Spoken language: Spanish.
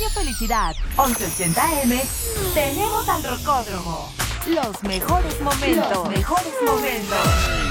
Radio Felicidad 1180M, tenemos al Rocódromo. Los mejores momentos. Los mejores momentos.